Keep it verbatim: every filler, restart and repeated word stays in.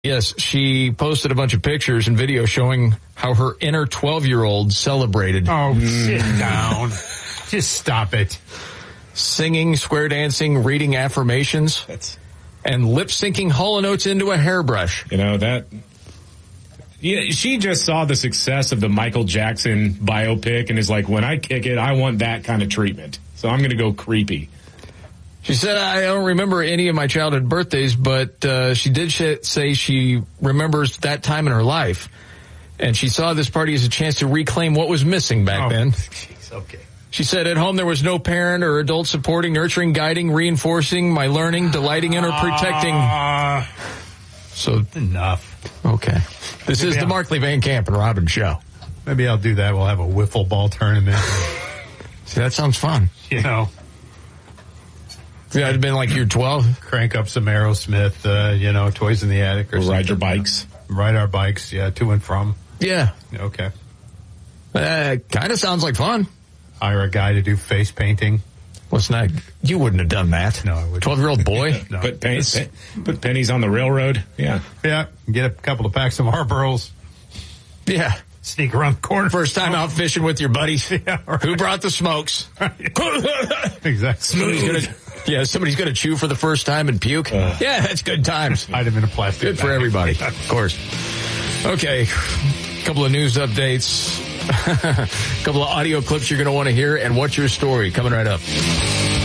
Yes, she posted a bunch of pictures and videos showing how her inner twelve-year-old celebrated. Oh, sit down. Just stop it. Singing, square dancing, reading affirmations, That's, and lip-syncing Hall and Oates into a hairbrush. you know, that... Yeah, she just saw the success of the Michael Jackson biopic and is like, when I kick it, I want that kind of treatment. So I'm going to go creepy. She said, I don't remember any of my childhood birthdays, but uh, she did sh- say she remembers that time in her life. And she saw this party as a chance to reclaim what was missing back Oh, then. Jeez, okay. She said, at home there was no parent or adult supporting, nurturing, guiding, reinforcing my learning, delighting in, or protecting. Uh, So, enough. okay. This Maybe is the I'll- Markley Van Camp and Robin Show. Maybe I'll do that. We'll have a wiffle ball tournament. See, that sounds fun. You know, Yeah, it'd been like you're twelve. crank up some Aerosmith, uh, you know, Toys in the Attic or We'll something. ride your bikes. Ride our bikes, yeah, to and from. Yeah. Okay. Uh, kind of sounds like fun. Hire a guy to do face painting. What's that? You wouldn't have done that. No, I wouldn't. twelve-year-old boy? No. Put, pen, pen, put pennies on the railroad. Yeah. Yeah, get a couple of packs of Marlboros, Yeah. sneak around the corner. First time out fishing with your buddies. Yeah, right. Who brought the smokes? Exactly. Somebody's gonna, yeah, somebody's gonna chew for the first time and puke. Uh. Yeah, that's good times. Hide them in a plastic Good for bag. everybody, of course. Okay, couple of news updates. A couple of audio clips you're going to want to hear, and what's your story coming right up.